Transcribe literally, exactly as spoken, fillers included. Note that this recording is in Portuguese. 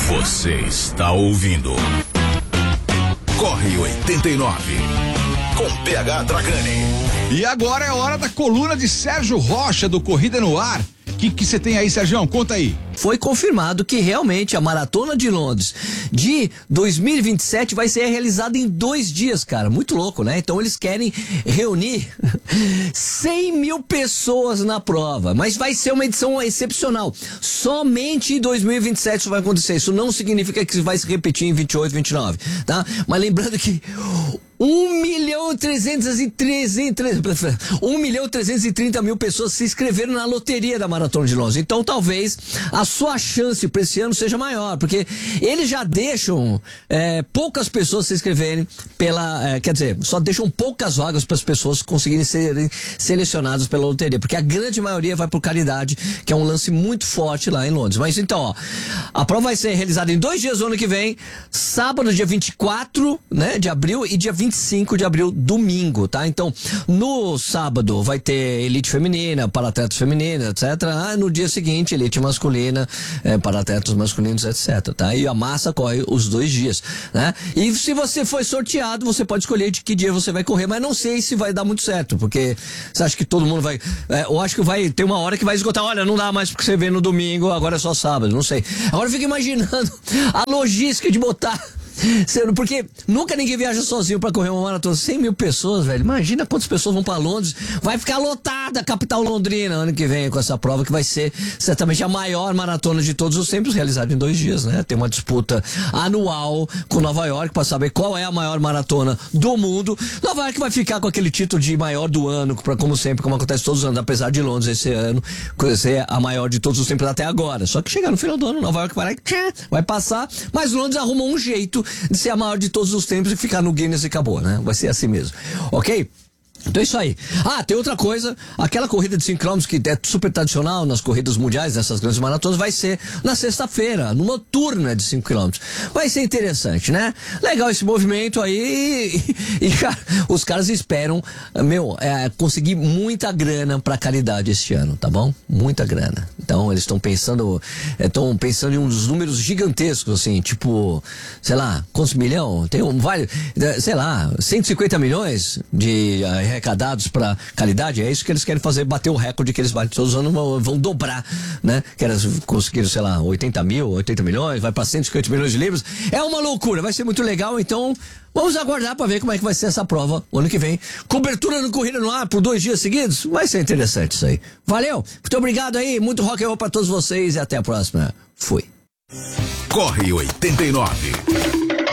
Você está ouvindo Corre oitenta e nove com P H Dragani. E agora é hora da coluna de Sérgio Rocha do Corrida no Ar. O que que você tem aí, Sérgio? Conta aí. Foi confirmado que realmente a Maratona de Londres de dois mil e vinte e sete vai ser realizada em dois dias, cara. Muito louco, né? Então eles querem reunir cem mil pessoas na prova, mas vai ser uma edição excepcional. Somente em dois mil e vinte e sete isso vai acontecer. Isso não significa que vai se repetir em vinte e oito, vinte e nove, tá? Mas lembrando que um milhão trezentos e trinta um milhão trezentos e trinta mil pessoas se inscreveram na loteria da Maratona de Londres. Então talvez a sua chance para esse ano seja maior, porque eles já deixam é, poucas pessoas se inscreverem pela, é, quer dizer, só deixam poucas vagas para as pessoas conseguirem serem selecionadas pela loteria, porque a grande maioria vai por caridade, que é um lance muito forte lá em Londres. Mas então, ó, a prova vai ser realizada em dois dias no ano que vem, sábado, dia vinte e quatro, né, de abril, e dia vinte e cinco de abril, domingo, tá? Então, no sábado vai ter elite feminina, para-atletas femininas, etcétera. Ah, no dia seguinte, elite masculina, é, para-atletas masculinos, etcétera, tá? E a massa corre os dois dias, né? E se você foi sorteado, você pode escolher de que dia você vai correr, mas não sei se vai dar muito certo, porque você acha que todo mundo vai... É, eu acho que vai ter uma hora que vai esgotar, olha, não dá mais porque você vê no domingo, agora é só sábado, não sei. Agora eu fico imaginando a logística de botar... Porque nunca ninguém viaja sozinho pra correr uma maratona. cem mil pessoas, velho. Imagina quantas pessoas vão pra Londres. Vai ficar lotada a capital londrina ano que vem com essa prova, que vai ser certamente a maior maratona de todos os tempos, realizada em dois dias, né? Tem uma disputa anual com Nova York pra saber qual é a maior maratona do mundo. Nova York vai ficar com aquele título de maior do ano, pra, como sempre, como acontece todos os anos, apesar de Londres esse ano ser a maior de todos os tempos até agora. Só que chegar no final do ano, Nova York vai, vai passar, mas Londres arruma um jeito de ser a maior de todos os tempos e ficar no Guinness e acabou, né? Vai ser assim mesmo, ok? Então é isso aí. Ah, tem outra coisa, aquela corrida de cinco quilômetros que é super tradicional nas corridas mundiais, nessas grandes maratonas, vai ser na sexta-feira, no noturna de cinco quilômetros. Vai ser interessante, né? Legal esse movimento aí e, e cara, os caras esperam, meu, é, conseguir muita grana pra caridade este ano, tá bom? Muita grana. Então eles estão pensando, estão é, pensando em uns números gigantescos, assim, tipo, sei lá, quantos milhões? Tem um, vale, sei lá, cento e cinquenta milhões de arrecadados para caridade, é isso que eles querem fazer, bater o recorde que eles valem todos os anos, vão dobrar, né? Que eles conseguiram, sei lá, oitenta mil, oitenta milhões, vai para cento e cinquenta milhões de libras. É uma loucura, vai ser muito legal, então vamos aguardar para ver como é que vai ser essa prova o ano que vem. Cobertura no Corrida no Ar por dois dias seguidos, vai ser interessante isso aí. Valeu, muito obrigado aí, muito rock and roll para todos vocês e até a próxima. Fui. Corre oitenta e nove.